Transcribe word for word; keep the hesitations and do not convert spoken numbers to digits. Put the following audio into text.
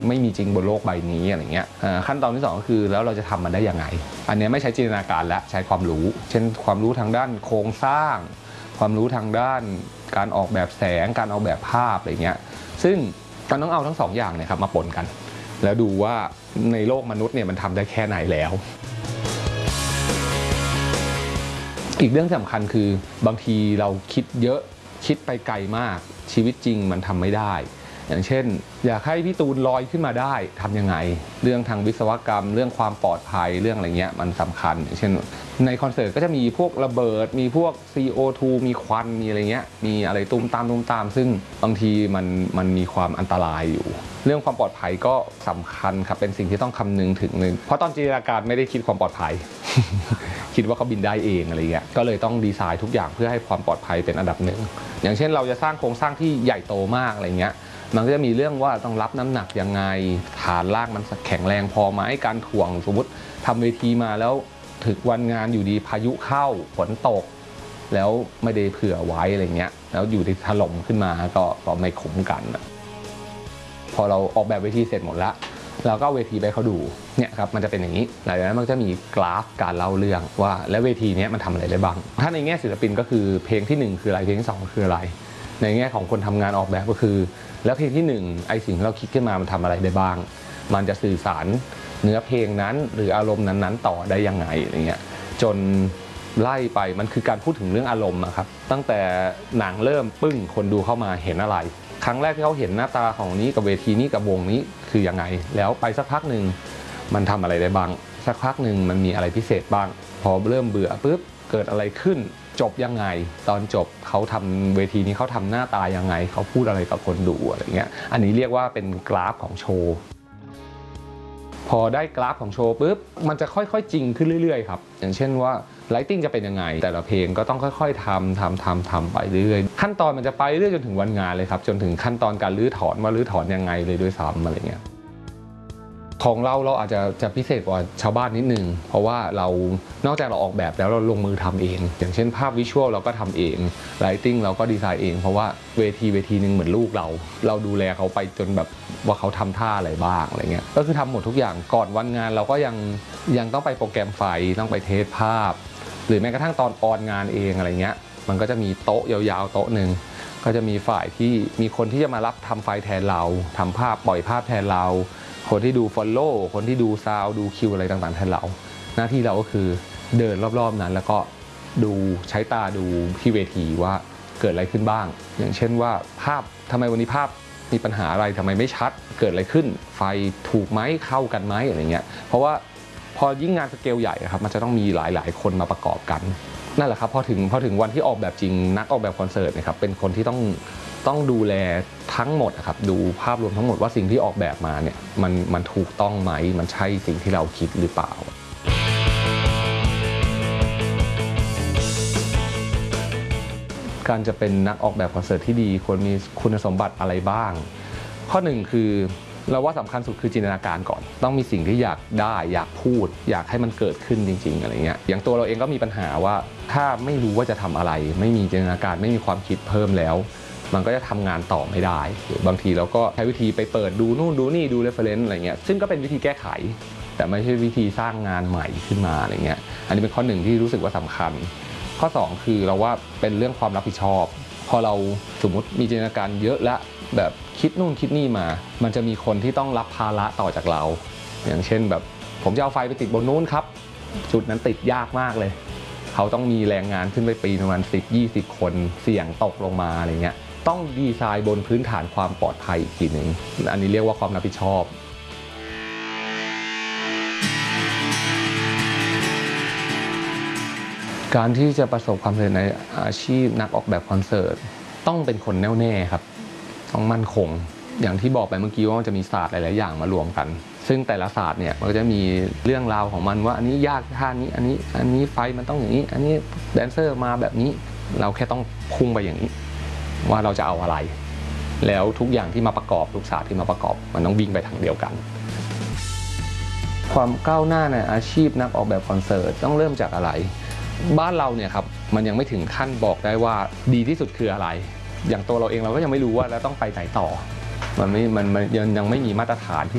ไม่มีจริงบนโลกใบนี้อะไรเงี้ยขั้นตอนที่สองก็คือแล้วเราจะทำมันได้ยังไงอันนี้ไม่ใช้จินตนาการและใช้ความรู้เช่นความรู้ทางด้านโครงสร้างความรู้ทางด้านการออกแบบแสงการออกแบบภาพอะไรเงี้ยซึ่งเราต้องเอาทั้งสองอย่างเนี่ยครับมาปนกันแล้วดูว่าในโลกมนุษย์เนี่ยมันทำได้แค่ไหนแล้วอีกเรื่องสำคัญคือบางทีเราคิดเยอะคิดไปไกลมากชีวิตจริงมันทำไม่ได้อย่างเช่นอยากให้พี่ตูนลอยขึ้นมาได้ทำยังไงเรื่องทางวิศวกรรมเรื่องความปลอดภัยเรื่องอะไรเงี้ยมันสำคัญอย่างเช่นในคอนเสิร์ตก็จะมีพวกระเบิดมีพวก ซี โอ ทู มีควันมีอะไรเงี้ยมีอะไรตุ้มตามตุ้มตามซึ่งบางทีมันมันมีความอันตรายอยู่เรื่องความปลอดภัยก็สำคัญครับเป็นสิ่งที่ต้องคำนึงถึงนึงเพราะตอนจินตนาการไม่ได้คิดความปลอดภัย คิดว่าเขาบินได้เองอะไรเงี้ยก็เลยต้องดีไซน์ทุกอย่างเพื่อให้ความปลอดภัยเป็นอันดับหนึ่งอย่างเช่นเราจะสร้างโครงสร้างที่ใหญ่โตมากอะไรเงี้ยมันก็จะมีเรื่องว่าต้องรับน้ำหนักยังไงฐานรากมันแข็งแรงพอไหมการถ่วงสมมติทำเวทีมาแล้วถึงวันงานอยู่ดีพายุเข้าฝนตกแล้วไม่ได้เผื่อไว้อะไรเงี้ยแล้วอยู่ที่ถล่มขึ้นมาก็ก็ไม่คุ้มกันพอเราออกแบบเวทีเสร็จหมดแล้วเราก็เวทีไปเขาดูเนี่ยครับมันจะเป็นอย่างนี้หลังจากนั้นมันจะมีกราฟการเล่าเรื่องว่าแล้วเวทีนี้มันทำอะไรได้บ้างถ้าในแง่ศิลปินก็คือเพลงที่หนึ่งคืออะไรเพลงที่สองคืออะไรในแง่ของคนทำงานออกแบบก็คือแล้วเพลงที่หนึ่งไอสิ่งที่เราคิดขึ้นมามันทำอะไรได้บ้างมันจะสื่อสารเนื้อเพลงนั้นหรืออารมณ์นั้นๆต่อได้ยังไงอะไรเงี้ยจนไล่ไปมันคือการพูดถึงเรื่องอารมณ์นะครับตั้งแต่หนังเริ่มปึ้งคนดูเข้ามาเห็นอะไรครั้งแรกที่เขาเห็นหน้าตาของนี้กับเวทีนี้กับวงนี้คือยังไงแล้วไปสักพักหนึ่งมันทำอะไรได้บ้างสักพักหนึ่งมันมีอะไรพิเศษบ้างพอเริ่มเบื่อปุ๊บเกิดอะไรขึ้นจบยังไงตอนจบเขาทำเวทีนี้เขาทำหน้าตายังไงเขาพูดอะไรกับคนดูอะไรเงี้ยอันนี้เรียกว่าเป็นกราฟของโชว์พอได้กราฟของโชว์ปุ๊บมันจะค่อยๆจริงขึ้นเรื่อยๆครับอย่างเช่นว่าไลท์ติ้งจะเป็นยังไงแต่ละเพลงก็ต้องค่อยๆทำทำทำทำไปเรื่อยๆขั้นตอนมันจะไปเรื่อยจนถึงวันงานเลยครับจนถึงขั้นตอนการรื้อถอนว่ารื้อถอนยังไงเลยด้วยซ้ำอะไรเงี้ยของเราเราอาจจะจะพิเศษกว่าชาวบ้านนิดนึงเพราะว่าเรานอกจากเราออกแบบแล้วเราลงมือทำเองอย่างเช่นภาพวิชวลเราก็ทำเองไลท์ติ้งเราก็ดีไซน์เองเพราะว่าเวทีเวทีนึงเหมือนลูกเราเราดูแลเขาไปจนแบบว่าเขาทำท่าอะไรบ้างอะไรเงี้ยก็คือทำหมดทุกอย่างก่อนวันงานเราก็ยังยังต้องไปโปรแกรมไฟต้องไปเทสภาพหรือแม้กระทั่งตอนออนงานเองอะไรเงี้ยมันก็จะมีโต๊ะยาวๆโต๊ะหนึ่งก็จะมีฝ่ายที่มีคนที่จะมารับทำไฟแทนเราทำภาพปล่อยภาพแทนเราคนที่ดูฟอลโล่คนที่ดูซาวดูคิวอะไรต่างๆแทนเราหน้าที่เราก็คือเดินรอบๆนั้นแล้วก็ดูใช้ตาดูที่เวทีว่าเกิดอะไรขึ้นบ้างอย่างเช่นว่าภาพทำไมวันนี้ภาพมีปัญหาอะไรทำไมไม่ชัดเกิดอะไรขึ้นไฟถูกไหมเข้ากันไหมอะไรเงี้ยเพราะว่าพอยิ่งงานสเกลใหญ่ครับมันจะต้องมีหลายๆคนมาประกอบกันนั่นแหละครับพอถึงพอถึงวันที่ออกแบบจริงนักออกแบบคอนเสิร์ตนะครับเป็นคนที่ต้องต้องดูแลทั้งหมดครับดูภาพรวมทั้งหมดว่าสิ่งที่ออกแบบมาเนี่ยมันมันถูกต้องไหมมันใช่สิ่งที่เราคิดหรือเปล่าการจะเป็นนักออกแบบคอนเสิร์ตที่ดีควรมีคุณสมบัติอะไรบ้างข้อหนึ่งคือเราว่าสำคัญสุดคือจินตนาการก่อนต้องมีสิ่งที่อยากได้อยากพูดอยากให้มันเกิดขึ้นจริงๆอะไรเงี้ยอย่างตัวเราเองก็มีปัญหาว่าถ้าไม่รู้ว่าจะทำอะไรไม่มีจินตนาการไม่มีความคิดเพิ่มแล้วมันก็จะทำงานต่อไม่ได้บางทีเราก็ใช้วิธีไปเปิดดูนู่นดูนี่ดู reference อะไรเงี้ยซึ่งก็เป็นวิธีแก้ไขแต่ไม่ใช่วิธีสร้างงานใหม่ขึ้นมาอะไรเงี้ยอันนี้เป็นข้อหนึ่งที่รู้สึกว่าสำคัญข้อสองคือเราว่าเป็นเรื่องความรับผิดชอบพอเราสมมติมีจินตนาการเยอะและแบบคิดนู่นคิดนี่มามันจะมีคนที่ต้องรับภาระต่อจากเราอย่างเช่นแบบผมจะเอาไฟไปติดบนนู้นครับจุดนั้นติดยากมากเลยเขาต้องมีแรงงานขึ้นไปปีประมาณสิบ ยี่สิบคนเสี่ยงตกลงมาอะไรเงี้ยต้องดีไซน์บนพื้นฐานความปลอดภัยอีกทีหนึ่งอันนี้เรียกว่าความรับผิดชอบการที่จะประสบความสำเร็จในอาชีพนักออกแบบคอนเสิร์ตต้องเป็นคนแน่วแน่ครับต้องมั่นคงอย่างที่บอกไปเมื่อกี้ว่ามันจะมีศาสตร์หลายๆอย่างมารวมกันซึ่งแต่ละศาสตร์เนี่ยมันก็จะมีเรื่องราวของมันว่าอันนี้ยากท่านี้อันนี้อันนี้ไฟมันต้องอย่างนี้อันนี้แดนเซอร์มาแบบนี้เราแค่ต้องพุ่งไปอย่างนี้ว่าเราจะเอาอะไรแล้วทุกอย่างที่มาประกอบทุกศาสตร์ที่มาประกอบมันต้องวิ่งไปทางเดียวกันความก้าวหน้าในอาชีพนักออกแบบคอนเสิร์ตต้องเริ่มจากอะไรบ้านเราเนี่ยครับมันยังไม่ถึงขั้นบอกได้ว่าดีที่สุดคืออะไรอย่างตัวเราเองเราก็ยังไม่รู้ว่าแล้วต้องไปไหนต่อมันไม่มันยังยังไม่มีมาตรฐานที่